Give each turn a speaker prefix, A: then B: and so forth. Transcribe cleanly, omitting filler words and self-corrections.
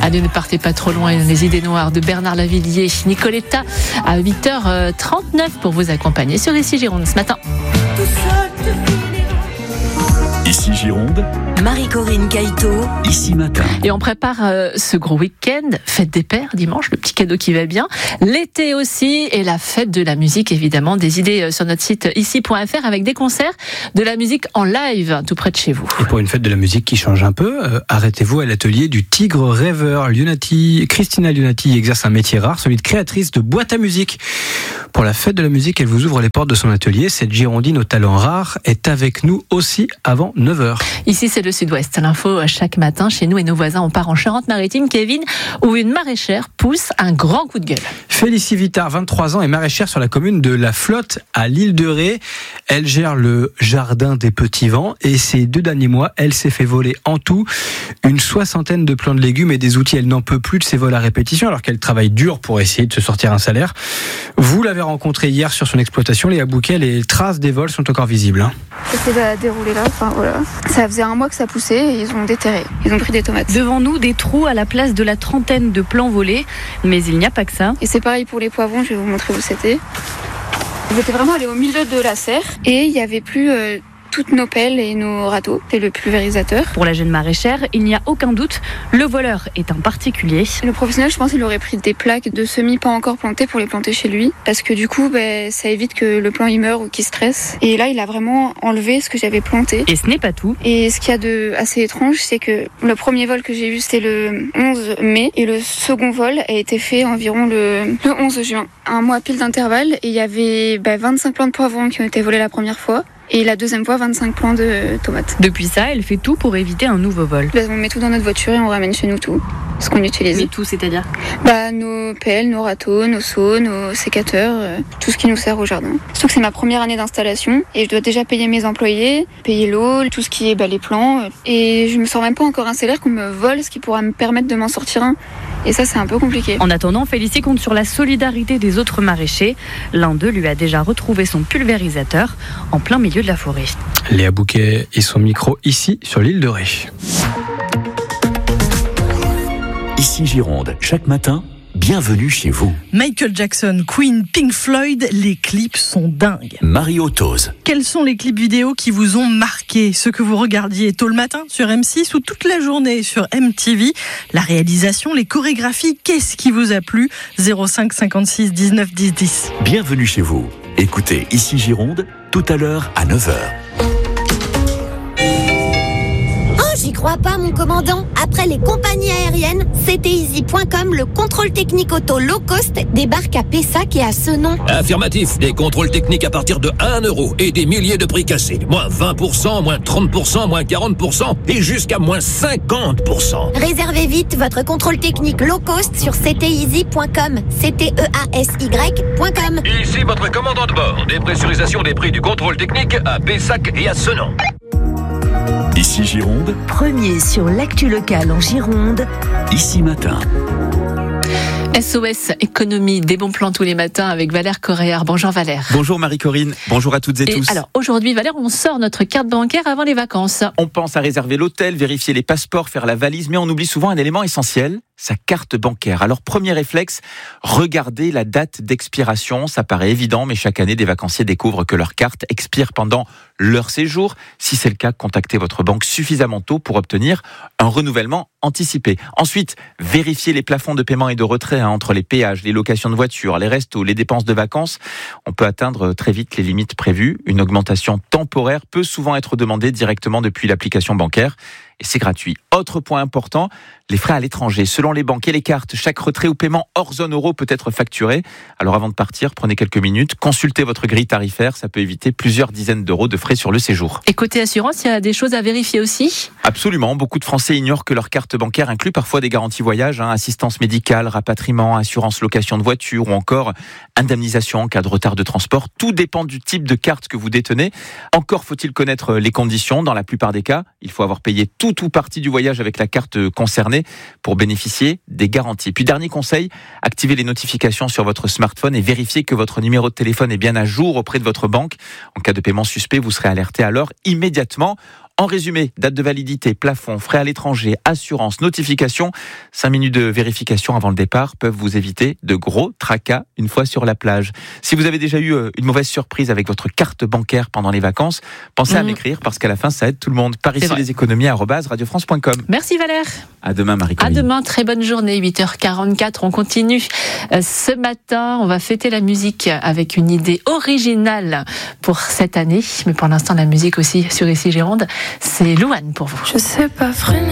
A: Allez, ne partez pas trop loin. Les idées noires de Bernard Lavillier, Nicoletta à 8h39 pour vous accompagner sur Ici Gironde ce matin.
B: Ici Gironde,
C: Marie-Corinne Caïto,
B: Ici Matin.
A: Et on prépare ce gros week-end, fête des pères dimanche, le petit cadeau qui va bien. L'été aussi et la fête de la musique évidemment. Des idées sur notre site ici.fr avec des concerts, de la musique en live tout près de chez vous.
D: Et pour une fête de la musique qui change un peu, arrêtez-vous à l'atelier du Tigre Rêveur. Christina Lunati exerce un métier rare, celui de créatrice de boîte à musique. Pour la fête de la musique, elle vous ouvre les portes de son atelier. Cette Girondine aux talents rares est avec nous aussi avant 9h.
A: Ici, c'est le Sud-Ouest. L'info chaque matin chez nous et nos voisins. On part en Charente-Maritime, Kevin, où une maraîchère pousse un grand coup de gueule.
D: Félicie Vittard, 23 ans, est maraîchère sur la commune de La Flotte, à l'île de Ré. Elle gère le jardin des petits vents et ces 2 derniers mois, elle s'est fait voler en tout une 60aine de plants de légumes et des outils. Elle n'en peut plus de ces vols à répétition alors qu'elle travaille dur pour essayer de se sortir un salaire. Vous l'avez rencontrée hier sur son exploitation, Léa Bouquet. Les traces des vols sont encore visibles.
E: C'était à dérouler là, voilà. Ça faisait 1 mois que ça poussait et ils ont déterré. Ils ont pris des tomates.
F: Devant nous, des trous à la place de la trentaine de plants volés. Mais il n'y a pas que ça.
E: Et c'est pareil pour les poivrons, je vais vous montrer où c'était. Ils étaient vraiment allés au milieu de la serre et il n'y avait plus toutes nos pelles et nos râteaux. C'est le pulvérisateur.
F: Pour la jeune maraîchère, il n'y a aucun doute, le voleur est un particulier.
E: Le professionnel, je pense qu'il aurait pris des plaques de semis pas encore plantées pour les planter chez lui. Parce que du coup, ça évite que le plant il meure ou qu'il stresse. Et là, il a vraiment enlevé ce que j'avais planté.
F: Et ce n'est pas tout.
E: Et ce qu'il y a de assez étrange, c'est que le premier vol que j'ai vu, c'était le 11 mai. Et le second vol a été fait environ le 11 juin. 1 mois pile d'intervalle. Et il y avait 25 plants de poivrons qui ont été volés la première fois. Et la deuxième fois, 25 plants de tomates.
F: Depuis ça, elle fait tout pour éviter un nouveau vol.
E: On met tout dans notre voiture et on ramène chez nous tout. Ce qu'on utilise.
F: Mais tout, c'est-à-dire
E: nos pelles, nos râteaux, nos seaux, nos sécateurs, tout ce qui nous sert au jardin. Surtout que c'est ma première année d'installation et je dois déjà payer mes employés, payer l'eau, tout ce qui est les plants. Et je me sors même pas encore un salaire qu'on me vole, ce qui pourra me permettre de m'en sortir un. Et ça, c'est un peu compliqué.
F: En attendant, Félicie compte sur la solidarité des autres maraîchers. L'un d'eux lui a déjà retrouvé son pulvérisateur en plein milieu de la forêt.
D: Léa Bouquet et son micro ici sur l'île de Ré.
B: Ici Gironde, chaque matin, bienvenue chez vous.
G: Michael Jackson, Queen, Pink Floyd, les clips sont dingues.
B: Mario Tose.
G: Quels sont les clips vidéo qui vous ont marqué? Ceux que vous regardiez tôt le matin sur M6 ou toute la journée sur MTV? La réalisation, les chorégraphies, qu'est-ce qui vous a plu? 05 56 19 10 10.
B: Bienvenue chez vous. Écoutez Ici Gironde, tout à l'heure à 9h.
H: J'y crois pas, mon commandant. Après les compagnies aériennes, CTeasy.com, le contrôle technique auto low cost, débarque à Pessac et à Senon.
I: Affirmatif, des contrôles techniques à partir de 1 € et des milliers de prix cassés. Moins 20%, moins 30%, moins 40% et jusqu'à moins 50%.
H: Réservez vite votre contrôle technique low cost sur CTeasy.com. CTEASY.com.
I: Ici votre commandant de bord. Dépressurisation des prix du contrôle technique à Pessac et à Senon.
B: Ici Gironde,
C: premier sur l'actu locale en Gironde.
B: Ici Matin.
A: SOS Économie, des bons plans tous les matins avec Valère Corréard. Bonjour Valère.
J: Bonjour Marie-Corinne, bonjour à toutes et tous.
A: Alors aujourd'hui Valère, on sort notre carte bancaire avant les vacances.
J: On pense à réserver l'hôtel, vérifier les passeports, faire la valise, mais on oublie souvent un élément essentiel, sa carte bancaire. Alors premier réflexe, regardez la date d'expiration. Ça paraît évident, mais chaque année des vacanciers découvrent que leur carte expire pendant leur séjour. Si c'est le cas, contactez votre banque suffisamment tôt pour obtenir un renouvellement anticipé. Ensuite, vérifiez les plafonds de paiement et de retrait entre les péages, les locations de voitures, les restos, les dépenses de vacances. On peut atteindre très vite les limites prévues. Une augmentation temporaire peut souvent être demandée directement depuis l'application bancaire. Et c'est gratuit. Autre point important, les frais à l'étranger. Selon les banques et les cartes, chaque retrait ou paiement hors zone euro peut être facturé. Alors avant de partir, prenez quelques minutes, consultez votre grille tarifaire, ça peut éviter plusieurs dizaines d'euros de frais sur le séjour.
A: Et côté assurance, il y a des choses à vérifier aussi?
J: Absolument, beaucoup de Français ignorent que leur carte bancaire inclut parfois des garanties voyage, assistance médicale, rapatriement, assurance location de voiture ou encore indemnisation en cas de retard de transport. Tout dépend du type de carte que vous détenez. Encore faut-il connaître les conditions. Dans la plupart des cas, il faut avoir payé tout ou partie du voyage avec la carte concernée pour bénéficier des garanties. Puis dernier conseil, activez les notifications sur votre smartphone et vérifiez que votre numéro de téléphone est bien à jour auprès de votre banque. En cas de paiement suspect, vous serez alerté alors immédiatement. En résumé, date de validité, plafond, frais à l'étranger, assurance, notification. 5 minutes de vérification avant le départ peuvent vous éviter de gros tracas une fois sur la plage. Si vous avez déjà eu une mauvaise surprise avec votre carte bancaire pendant les vacances, pensez à m'écrire parce qu'à la fin, ça aide tout le monde. Par ici les économies @radiofrance.com.
A: Merci Valère.
J: À demain Marie-Corinne.
A: À demain, très bonne journée, 8h44. On continue ce matin. On va fêter la musique avec une idée originale pour cette année. Mais pour l'instant, la musique aussi sur Ici Gironde, c'est Louane pour vous.
K: Je sais pas freiner.